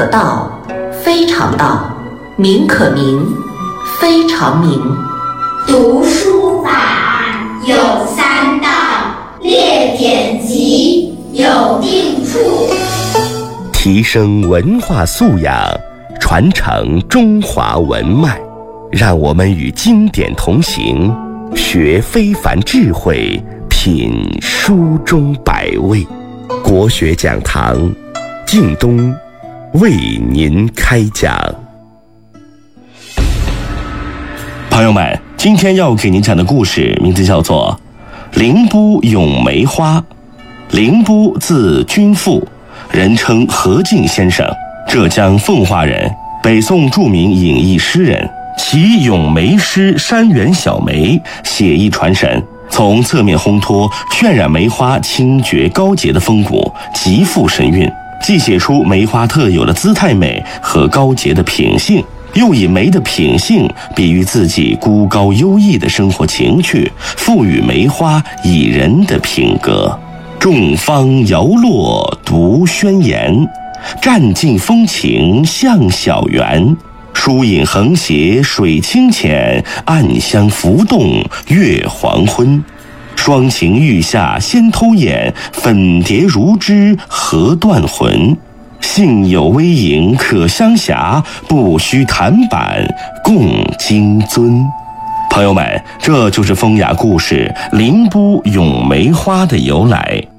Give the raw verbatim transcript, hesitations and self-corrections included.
可道，非常道；名可名，非常名。 读书法有三到，列典籍有定处。 提升文化素养，传承中华文脉，让我们与经典同行，学非凡智慧，品书中百味。国学讲堂，靳东为您开讲。朋友们，今天要给您讲的故事名字叫做凌波咏梅花。凌波字君富，人称何进先生，浙江奉化人，北宋著名隐逸诗人。其咏梅诗山原小梅，写意传神，从侧面烘托渲染梅花清绝高洁的风骨，极富神韵，既写出梅花特有的姿态美和高洁的品性，又以梅的品性比喻自己孤高优异的生活情趣，赋予梅花以人的品格。众芳摇落独宣言，占尽风情向小园。疏影横斜水清浅，暗香浮动月黄昏。双情欲下先偷眼，粉蝶如织何断魂。幸有微影可相狎，不须檀板共金樽。朋友们，这就是风雅故事凌波咏梅花的由来。